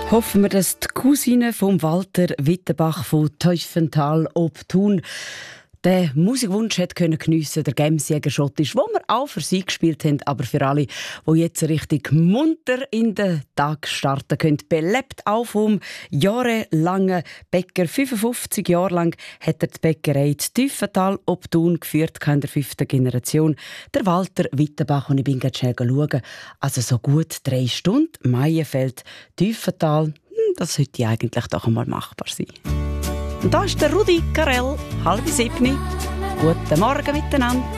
Hoffen wir, dass die Cousine von Walter Wittenbach von Teufenthal ob Thun den Musikwunsch hat geniessen, der Gemsjäger Schottisch, wo wir auch für sie gespielt haben, aber für alle, die jetzt richtig munter in den Tag starten können. Belebt auch vom jahrelangen Bäcker. 55 Jahre lang hat er die Bäckerei Teufenthal ob Thun geführt, in der 5. Generation. Der Walter Wittenbach, und ich bin gerade schnell schauen, also so gut 3 Stunden, Maienfeld, Teufenthal, das sollte eigentlich doch einmal machbar sein. Und da ist der Rudi Carell, 6:30. Guten Morgen miteinander.